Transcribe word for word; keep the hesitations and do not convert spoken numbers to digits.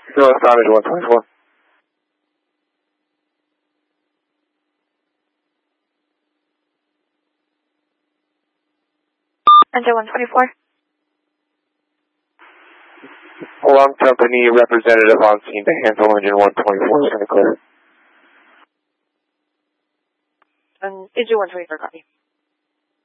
North Engine one twenty-four. Engine one twenty-four. Alarm company representative on scene to handle engine one twenty-four, Santa Clara. Um, engine one twenty-four, copy.